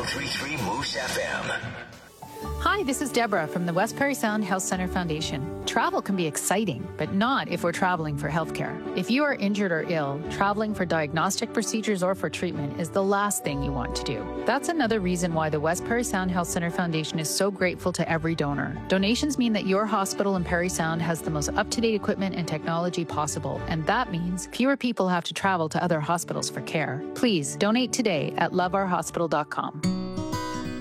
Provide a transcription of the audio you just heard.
1033 Moose FM. Hi, this is Deborah from the West Parry Sound Health Centre Foundation. Travel can be exciting, but not if we're traveling for healthcare. If you are injured or ill, traveling for diagnostic procedures or for treatment is the last thing you want to do. That's another reason why the West Parry Sound Health Centre Foundation is so grateful to every donor. Donations mean that your hospital in Parry Sound has the most up-to-date equipment and technology possible, and that means fewer people have to travel to other hospitals for care. Please donate today at loveourhospital.com.